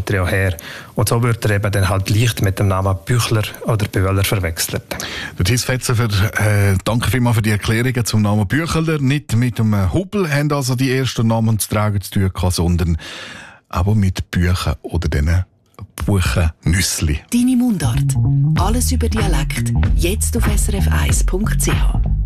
kommt er ja her. Und so wird er eben dann halt leicht mit dem Namen Büchler oder Böhler verwechselt. Der Thies Fetzer, danke vielmals für die Erklärungen zum Namen Büchler. Nicht mit dem Hubel haben also die ersten Namensträger zu tun gehabt, sondern aber mit Büchern oder diesen Buchennüssli. Deine Mundart. Alles über Dialekt. Jetzt auf srf1.ch.